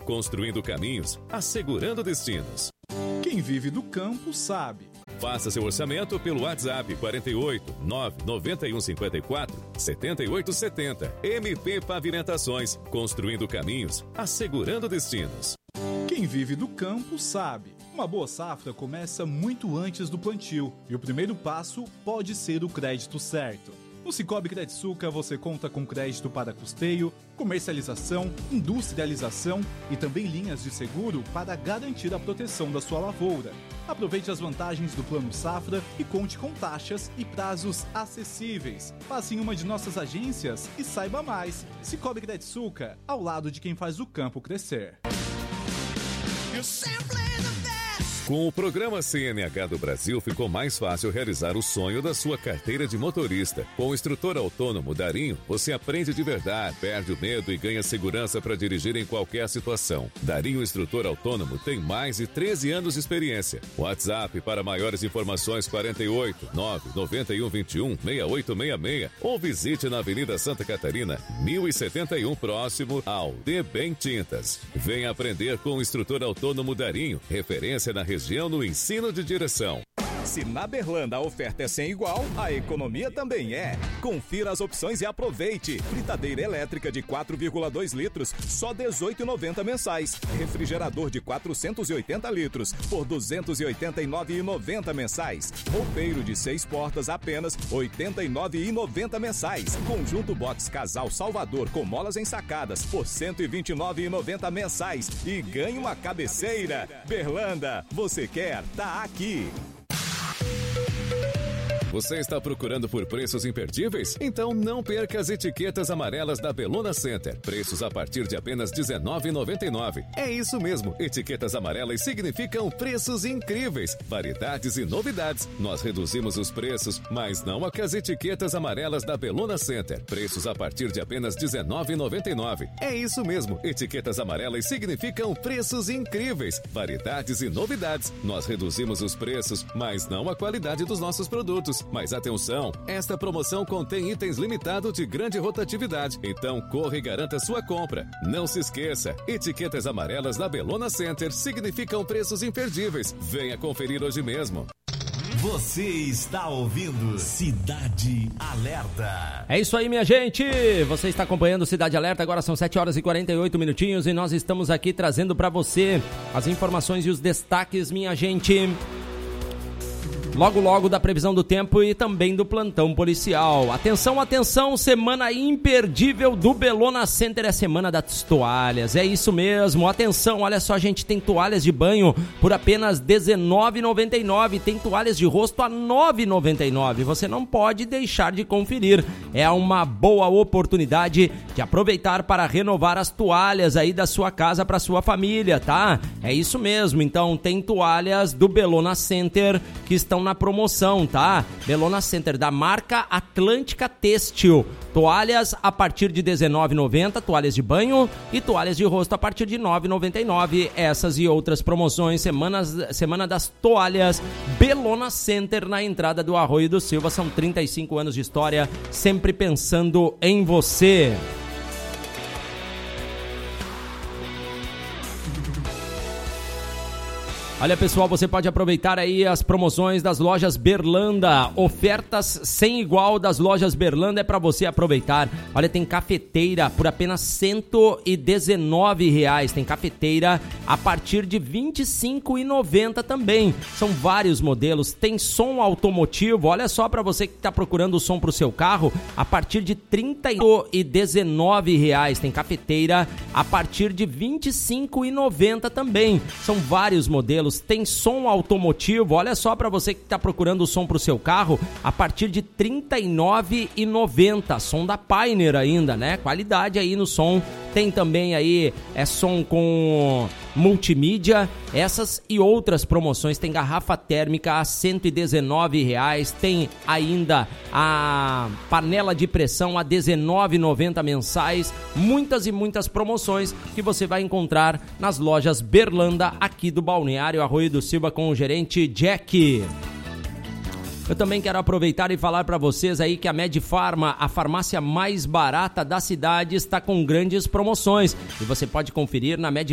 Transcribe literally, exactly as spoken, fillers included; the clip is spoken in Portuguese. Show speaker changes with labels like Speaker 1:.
Speaker 1: construindo caminhos, assegurando destinos.
Speaker 2: Quem vive do campo sabe.
Speaker 1: Faça seu orçamento pelo WhatsApp quarenta e oito, nove nove um cinco quatro, sete oito sete zero. M P Pavimentações, construindo caminhos, assegurando destinos.
Speaker 2: Quem vive do campo sabe. Uma boa safra começa muito antes do plantio e o primeiro passo pode ser o crédito certo. No Cicobi Crediçuca você conta com crédito para custeio, comercialização, industrialização e também linhas de seguro para garantir a proteção da sua lavoura. Aproveite as vantagens do Plano Safra e conte com taxas e prazos acessíveis. Passe em uma de nossas agências e saiba mais. Cicobi Crediçuca, ao lado de quem faz o campo crescer.
Speaker 1: Com o programa C N H do Brasil, ficou mais fácil realizar o sonho da sua carteira de motorista. Com o instrutor autônomo Darinho, você aprende de verdade, perde o medo e ganha segurança para dirigir em qualquer situação. Darinho Instrutor Autônomo tem mais de treze anos de experiência. WhatsApp para maiores informações quarenta e oito, nove nove um, vinte e um, sessenta e oito sessenta e seis ou visite na Avenida Santa Catarina, mil e setenta e um, próximo ao D Bem Tintas. Venha aprender com o instrutor autônomo Darinho, referência na região no ensino de direção.
Speaker 3: Se na Berlanda a oferta é sem igual, a economia também é. Confira as opções e aproveite. Fritadeira elétrica de quatro vírgula dois litros, só dezoito reais e noventa centavos mensais. Refrigerador de quatrocentos e oitenta litros, por duzentos e oitenta e nove reais e noventa centavos mensais. Roupeiro de seis portas, apenas oitenta e nove reais e noventa centavos mensais. Conjunto Box Casal Salvador com molas ensacadas, por cento e vinte e nove reais e noventa centavos mensais. E ganhe uma cabeceira. Berlanda, você quer? Tá aqui.
Speaker 1: Você está procurando por preços imperdíveis? Então não perca as etiquetas amarelas da Bellona Center. Preços a partir de apenas dezenove reais e noventa e nove centavos. É isso mesmo, etiquetas amarelas significam preços incríveis, variedades e novidades. Nós reduzimos os preços, mas não as etiquetas amarelas da Bellona Center. Preços a partir de apenas dezenove reais e noventa e nove centavos. É isso mesmo, etiquetas amarelas significam preços incríveis, variedades e novidades. Nós reduzimos os preços, mas não a qualidade dos nossos produtos. Mas atenção, esta promoção contém itens limitados de grande rotatividade, então corra e garanta sua compra. Não se esqueça, etiquetas amarelas da Bellona Center significam preços imperdíveis. Venha conferir hoje mesmo.
Speaker 4: Você está ouvindo Cidade Alerta.
Speaker 5: É isso aí, minha gente. Você está acompanhando Cidade Alerta. Agora são sete horas e quarenta e oito minutinhos e nós estamos aqui trazendo para você as informações e os destaques, minha gente. Logo, logo da previsão do tempo e também do plantão policial. Atenção, atenção, semana imperdível do Bellona Center, é a semana das toalhas. É isso mesmo, atenção, olha só, a gente tem toalhas de banho por apenas dezenove reais e noventa e nove centavos, tem toalhas de rosto a nove reais e noventa e nove centavos. Você não pode deixar de conferir. É uma boa oportunidade de aproveitar para renovar as toalhas aí da sua casa para sua família, tá? É isso mesmo, então tem toalhas do Bellona Center que estão na promoção, tá? Bellona Center da marca Atlântica Têxtil. Toalhas a partir de dezenove reais e noventa centavos, toalhas de banho e toalhas de rosto a partir de nove reais e noventa e nove centavos. Essas e outras promoções, semanas, semana das toalhas, Bellona Center na entrada do Arroio do Silva. São trinta e cinco anos de história, sempre pensando em você. Olha, pessoal, você pode aproveitar aí as promoções das lojas Berlanda. Ofertas sem igual das lojas Berlanda é para você aproveitar. Olha, tem cafeteira por apenas cento e dezenove reais. Tem cafeteira a partir de vinte e cinco reais e noventa centavos também. São vários modelos. Tem som automotivo. Olha só, para você que está procurando o som para o seu carro, a partir de trinta e dezenove reais. Tem cafeteira a partir de vinte e cinco reais e noventa centavos também. São vários modelos. Tem som automotivo, olha só, para você que está procurando o som para o seu carro, a partir de trinta e nove reais e noventa centavos, som da Pioneer ainda, né? Qualidade aí no som. Tem também aí, é som com multimídia, essas e outras promoções. Tem garrafa térmica a cento e dezenove reais, tem ainda a panela de pressão a dezenove reais e noventa centavos mensais. Muitas e muitas promoções que você vai encontrar nas lojas Berlanda, aqui do Balneário Arroio do Silva, com o gerente Jack. Eu também quero aproveitar e falar para vocês aí que a Medfarma, a farmácia mais barata da cidade, está com grandes promoções. E você pode conferir na Med